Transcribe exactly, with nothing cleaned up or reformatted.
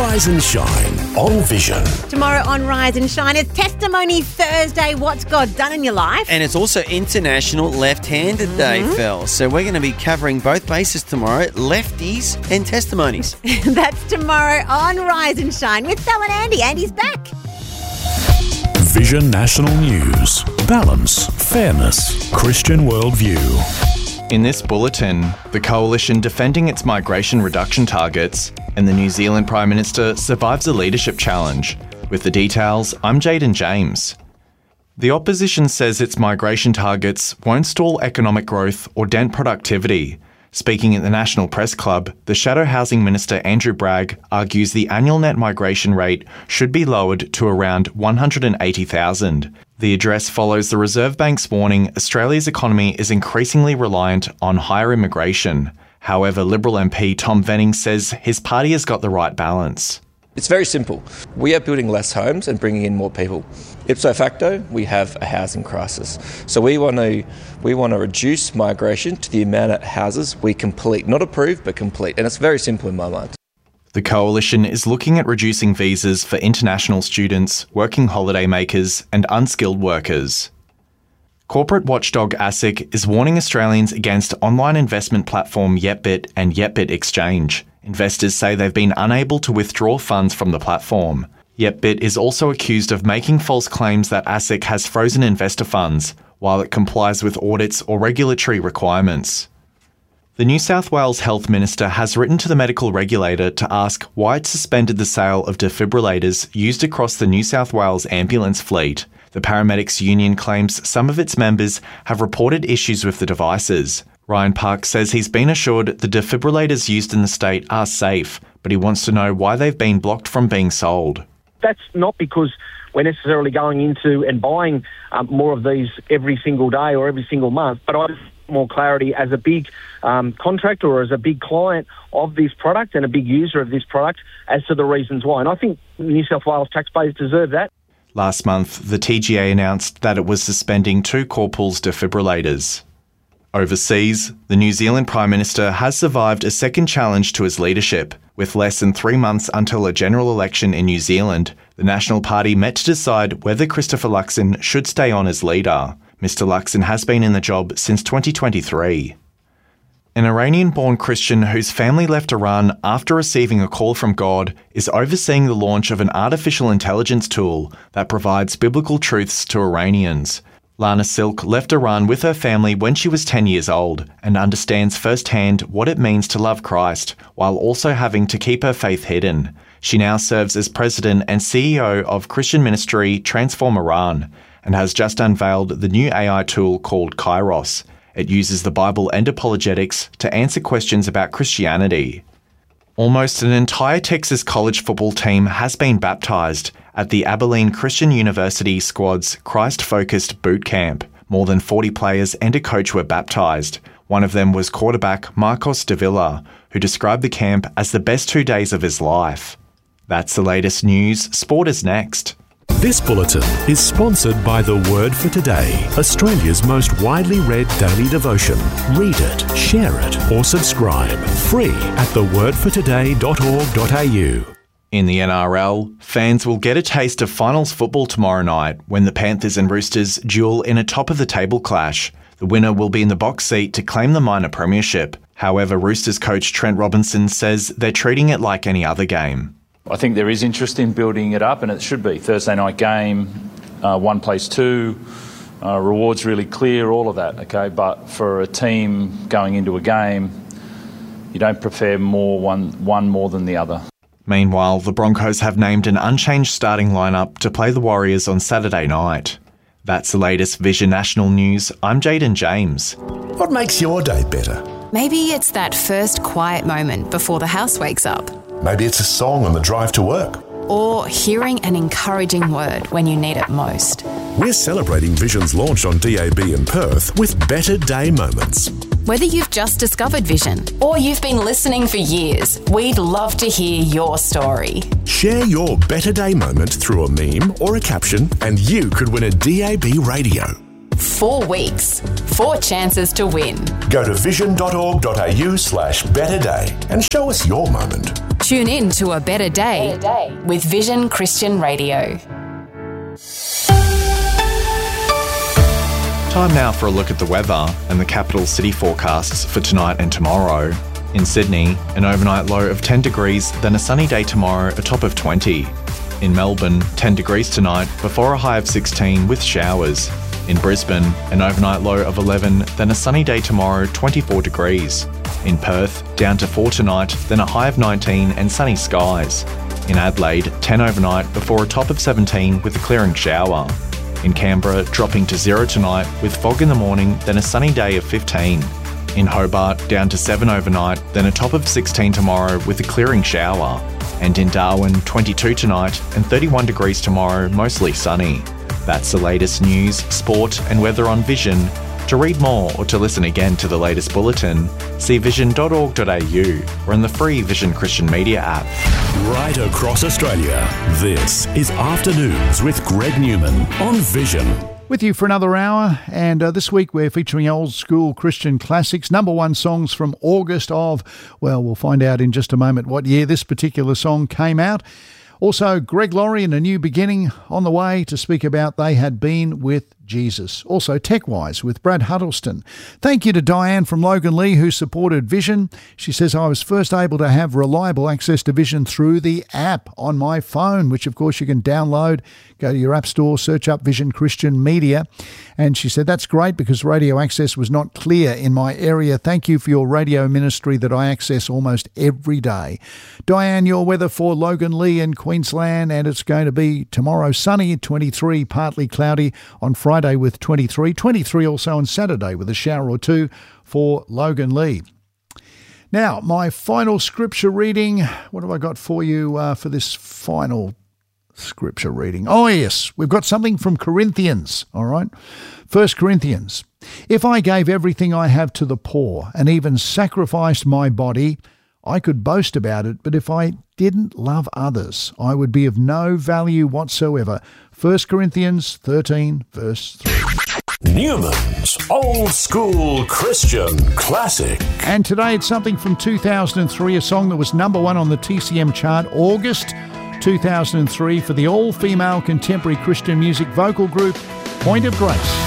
Rise and Shine on Vision. Tomorrow on Rise and Shine, it's Testimony Thursday. What's God done in your life? And it's also International Left-Handed Mm-hmm. Day, Phil. So we're going to be covering both bases tomorrow, lefties and testimonies. That's tomorrow on Rise and Shine with Phil and Andy. Andy's back. Vision National News. Balance, fairness, Christian worldview. In this bulletin, the coalition defending its migration reduction targets and the New Zealand Prime Minister survives a leadership challenge. With the details, I'm Jaden James. The opposition says its migration targets won't stall economic growth or dent productivity. Speaking at the National Press Club, the Shadow Housing Minister Andrew Bragg argues the annual net migration rate should be lowered to around one hundred eighty thousand. The address follows the Reserve Bank's warning Australia's economy is increasingly reliant on higher immigration. However, Liberal M P Tom Venning says his party has got the right balance. It's very simple. We are building less homes and bringing in more people. Ipso facto, we have a housing crisis. So we want to we want to reduce migration to the amount of houses we complete, not approve, but complete. And it's very simple in my mind. The coalition is looking at reducing visas for international students, working holiday makers, and unskilled workers. Corporate watchdog ASIC is warning Australians against online investment platform Yetbit and Yetbit Exchange. Investors say they've been unable to withdraw funds from the platform. Yetbit is also accused of making false claims that ASIC has frozen investor funds, while it complies with audits or regulatory requirements. The New South Wales Health Minister has written to the medical regulator to ask why it suspended the sale of defibrillators used across the New South Wales ambulance fleet. The Paramedics Union claims some of its members have reported issues with the devices. Ryan Park says he's been assured the defibrillators used in the state are safe, but he wants to know why they've been blocked from being sold. That's not because we're necessarily going into and buying um, more of these every single day or every single month, but I just want more clarity as a big um, contractor or as a big client of this product and a big user of this product as to the reasons why. And I think New South Wales taxpayers deserve that. Last month, the T G A announced that it was suspending two Corpals defibrillators. Overseas, the New Zealand Prime Minister has survived a second challenge to his leadership. With less than three months until a general election in New Zealand, the National Party met to decide whether Christopher Luxon should stay on as leader. Mister Luxon has been in the job since twenty twenty-three. An Iranian-born Christian whose family left Iran after receiving a call from God is overseeing the launch of an artificial intelligence tool that provides biblical truths to Iranians. Lana Silk left Iran with her family when she was ten years old and understands firsthand what it means to love Christ while also having to keep her faith hidden. She now serves as president and C E O of Christian ministry Transform Iran and has just unveiled the new A I tool called Kairos. It uses the Bible and apologetics to answer questions about Christianity. Almost an entire Texas college football team has been baptised at the Abilene Christian University squad's Christ-focused boot camp. More than forty players and a coach were baptised. One of them was quarterback Marcos Davila, who described the camp as the best two days of his life. That's the latest news. Sport is next. This bulletin is sponsored by The Word for Today, Australia's most widely read daily devotion. Read it, share it, or subscribe. Free at the word for today dot org dot a u. In the N R L, fans will get a taste of finals football tomorrow night when the Panthers and Roosters duel in a top-of-the-table clash. The winner will be in the box seat to claim the minor premiership. However, Roosters coach Trent Robinson says they're treating it like any other game. I think there is interest in building it up, and it should be. Thursday night game, uh, one plays two, uh, rewards really clear, all of that, okay? But for a team going into a game, you don't prefer more one, one more than the other. Meanwhile, the Broncos have named an unchanged starting lineup to play the Warriors on Saturday night. That's the latest Vision National News. I'm Jaden James. What makes your day better? Maybe it's that first quiet moment before the house wakes up. Maybe it's a song on the drive to work. Or hearing an encouraging word when you need it most. We're celebrating Vision's launch on D A B in Perth with Better Day Moments. Whether you've just discovered Vision or you've been listening for years, we'd love to hear your story. Share your Better Day moment through a meme or a caption and you could win a D A B radio. Four weeks, four chances to win. Go to vision.org.au slash better day and show us your moment. Tune in to A Better Day, Better Day with Vision Christian Radio. Time now for a look at the weather and the capital city forecasts for tonight and tomorrow. In Sydney, an overnight low of ten degrees, then a sunny day tomorrow, a top of twenty. In Melbourne, ten degrees tonight, before a high of sixteen with showers. In Brisbane, an overnight low of eleven, then a sunny day tomorrow, twenty-four degrees. In Perth, down to four tonight, then a high of nineteen and sunny skies. In Adelaide, ten overnight, before a top of seventeen with a clearing shower. In Canberra, dropping to zero tonight with fog in the morning, then a sunny day of fifteen. In Hobart, down to seven overnight, then a top of sixteen tomorrow with a clearing shower. And in Darwin, twenty-two tonight and thirty-one degrees tomorrow, mostly sunny. That's the latest news, sport and weather on Vision. To read more or to listen again to the latest bulletin, see vision dot org dot a u or in the free Vision Christian Media app. Right across Australia, this is Afternoons with Greg Newman on Vision. With you for another hour, and uh, this week we're featuring old school Christian classics, number one songs from August of, well, we'll find out in just a moment what year this particular song came out. Also, Greg Laurie and A New Beginning on the way to speak about They Had Been With Jesus. Also, TechWise with Brad Huddleston. Thank you to Diane from Logan Lee who supported Vision. She says, I was first able to have reliable access to Vision through the app on my phone, which of course you can download. Go to your app store, search up Vision Christian Media. And she said, that's great because radio access was not clear in my area. Thank you for your radio ministry that I access almost every day. Diane, your weather for Logan Lee in Queensland, and it's going to be tomorrow sunny, twenty-three, partly cloudy on Friday with twenty-three, twenty-three also on Saturday with a shower or two for Logan Lee. Now, my final scripture reading. What have I got for you uh, for this final scripture reading? Oh, yes, we've got something from Corinthians, all right? First Corinthians. If I gave everything I have to the poor and even sacrificed my body, I could boast about it, but if I didn't love others, I would be of no value whatsoever. First Corinthians thirteen, verse three. Newman's Old School Christian Classic. And today it's something from two thousand three, a song that was number one on the T C M chart, August two thousand three, for the all-female contemporary Christian music vocal group Point of Grace.